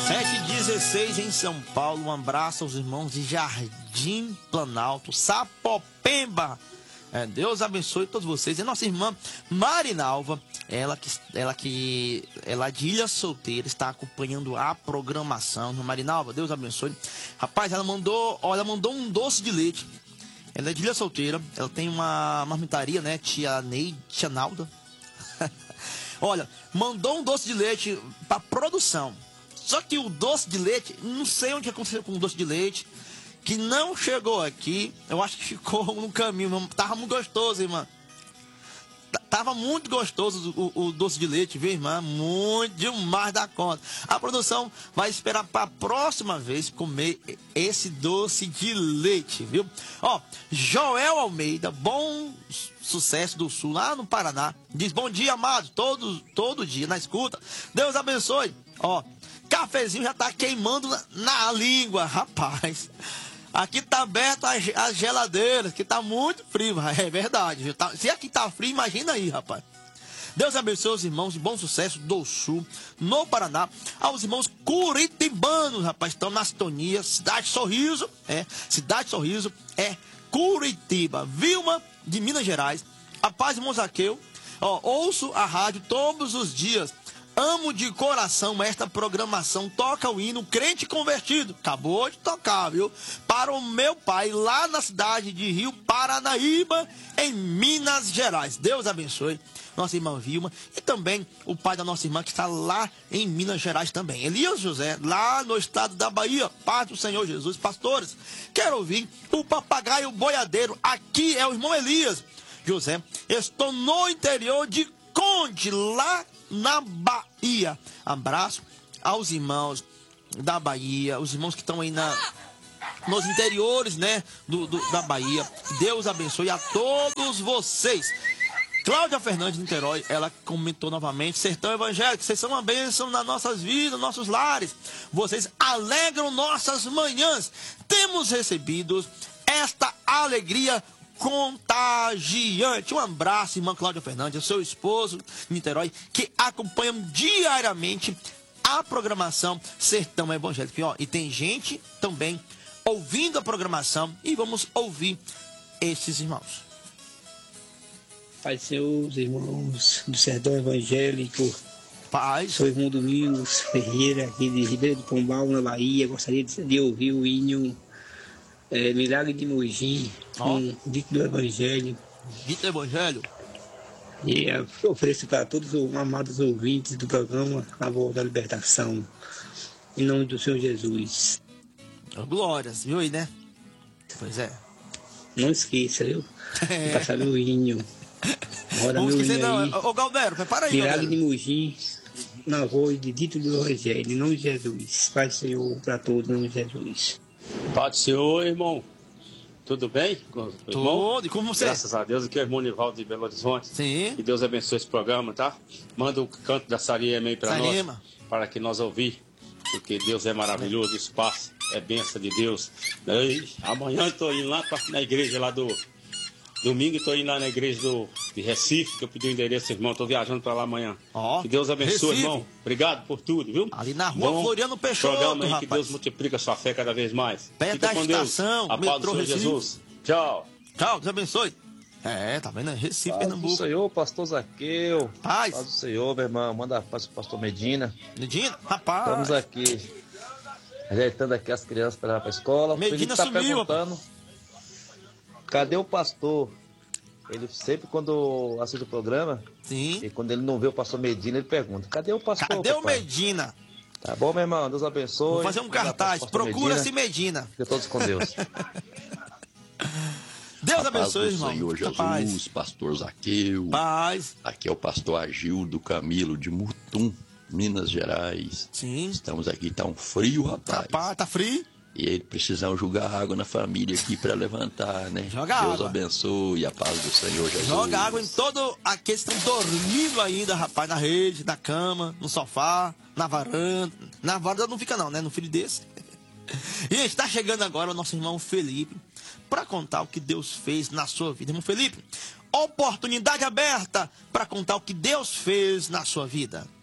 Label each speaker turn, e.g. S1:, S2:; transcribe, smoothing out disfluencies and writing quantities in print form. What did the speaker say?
S1: 7h16 em São Paulo. Um abraço aos irmãos de Jardim Planalto, Sapopemba. Deus abençoe todos vocês. E nossa irmã Marinalva, ela de Ilha Solteira, está acompanhando a programação. Marinalva, Deus abençoe. Rapaz, ela mandou um doce de leite. Ela é de Ilha Solteira, ela tem uma marmitaria, né? Tia Neide, tia Nalda. Olha, mandou um doce de leite para produção. Só que o doce de leite, não sei onde aconteceu com o doce de leite, que não chegou aqui. Eu acho que ficou no caminho. Tava muito gostoso, irmã. Tava muito gostoso o doce de leite, viu, irmã? Muito demais da conta. A produção vai esperar para a próxima vez comer esse doce de leite, viu? Ó, Joel Almeida, Bom Sucesso do Sul, lá no Paraná, diz: bom dia, amado, todo dia na escuta. Deus abençoe. Ó, cafezinho já tá queimando na língua, rapaz. Aqui tá aberto as geladeiras, que tá muito frio, é verdade. Se aqui tá frio, imagina aí, rapaz. Deus abençoe os irmãos de Bom Sucesso do Sul, no Paraná. Aos irmãos curitibanos, rapaz, estão na sintonia. Cidade Sorriso, Cidade Sorriso é Curitiba. Vilma, de Minas Gerais. A paz, irmão Zaqueu. Ó, ouço a rádio todos os dias. Amo de coração esta programação. Toca o hino Crente Convertido. Acabou de tocar, viu? Para o meu pai, lá na cidade de Rio Paranaíba, em Minas Gerais. Deus abençoe nossa irmã Vilma. E também o pai da nossa irmã que está lá em Minas Gerais também. Elias José, lá no estado da Bahia. Paz do Senhor Jesus. Pastores, quero ouvir o papagaio boiadeiro. Aqui é o irmão Elias José. Estou no interior de Conde, lá na Bahia. Abraço aos irmãos da Bahia, os irmãos que estão aí nos interiores, né, da Bahia. Deus abençoe a todos vocês. Cláudia Fernandes de Niterói, ela comentou novamente: Sertão Evangélico, vocês são uma bênção nas nossas vidas, nossos lares. Vocês alegram nossas manhãs. Temos recebido esta alegria contagiante. Um abraço, irmã Cláudia Fernandes, seu esposo, Niterói, que acompanham diariamente a programação Sertão Evangélico. E tem gente também ouvindo a programação, e vamos ouvir esses irmãos.
S2: Pai do Senhor, os irmãos do Sertão Evangélico.
S1: Paz.
S2: Sou irmão Domingos Ferreira, aqui de Ribeira do Pombal, na Bahia. Gostaria de ouvir o hino Milagre de Mogi, Dito do Evangelho.
S1: Dito do Evangelho.
S2: E ofereço para todos os amados ouvintes do programa A Voz da Libertação, em nome do Senhor Jesus.
S1: Glórias, viu aí, né? Pois é.
S2: Não esqueça, viu? De passar meu hino. Roda
S1: Vamos
S2: meu
S1: esquecer,
S2: hino aí.
S1: não. Ô, Galdero, prepara aí,
S2: Milagre
S1: Galdero.
S2: de Mogi, na voz de Dito do Evangelho, em nome de Jesus. Pai do Senhor para todos, em nome de Jesus.
S3: Pai do Senhor, irmão. Tudo bem?
S1: Tudo, e como você?
S3: Graças a Deus, aqui é o irmão Nivaldo de Belo Horizonte.
S1: Sim.
S3: Que Deus abençoe esse programa, tá? Manda o canto da Sariema aí para nós, para que nós ouvir. Porque Deus é maravilhoso, isso passa, é bênção de Deus. Amanhã eu estou indo lá na igreja lá do... Domingo estou indo lá na igreja de Recife, que eu pedi o endereço, irmão. Estou viajando para lá amanhã. Que Deus abençoe, Recife. Irmão. Obrigado por tudo, viu?
S1: Ali na rua Floriano Peixoto,
S3: programa aí,
S1: rapaz.
S3: Que Deus multiplica a sua fé cada vez mais.
S1: Perto da estação,
S3: a paz do Senhor Jesus. Tchau.
S1: Tchau, Deus abençoe. Tá vendo? Recife,
S4: paz
S1: Pernambuco.
S4: Paz do Senhor, pastor Zaqueu.
S1: Paz.
S4: Paz do Senhor, meu irmão. Manda a paz pro pastor Medina.
S1: Medina? Rapaz.
S4: Estamos aqui, ajeitando aqui as crianças para ir para a escola.
S1: Medina
S4: tá
S1: sumiu,
S4: perguntando, cadê o pastor? Ele sempre, quando assiste o programa,
S1: sim,
S4: e quando ele não vê o pastor Medina, ele pergunta: cadê o pastor?
S1: Cadê o Medina?
S4: Tá bom, meu irmão? Deus abençoe.
S1: Vou fazer um cartaz. Procura-se Medina.
S4: Fica todos com Deus.
S1: Deus abençoe, irmão.
S5: Senhor Jesus, pastor Zaqueu.
S1: Paz.
S5: Aqui é o pastor Agildo Camilo de Mutum, Minas Gerais.
S1: Sim.
S5: Estamos aqui, tá um frio, rapaz.
S1: Rapaz, tá frio?
S5: E aí precisamos jogar água na família aqui para levantar, né?
S1: Joga
S5: Deus
S1: água.
S5: abençoe a paz do Senhor Jesus.
S1: Joga água em todo aqueles que estão dormindo ainda, rapaz, na rede, na cama, no sofá, na varanda. Na varanda não fica não, né? No filho desse. E a gente tá chegando agora o nosso irmão Felipe para contar o que Deus fez na sua vida. Irmão Felipe, oportunidade aberta para contar o que Deus fez na sua vida.